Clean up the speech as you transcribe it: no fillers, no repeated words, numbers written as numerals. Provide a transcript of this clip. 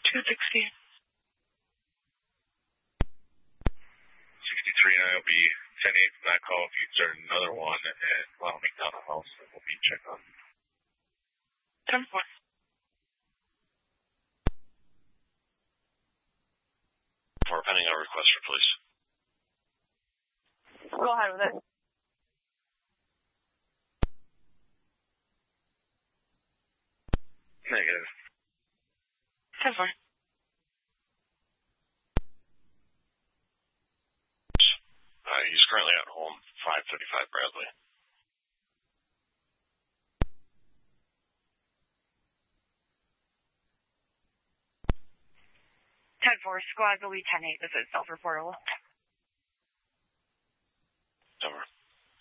260. 63, and I'll be 10-8 from that call. If you start another one at Ronald McDonald House, then we'll be checking on. 10-4. For pending our request for police. Go ahead with it. Negative. 10-4. He's currently at home, 535 Bradley. 10-4, squad, will be 10-8. This is self-reportable.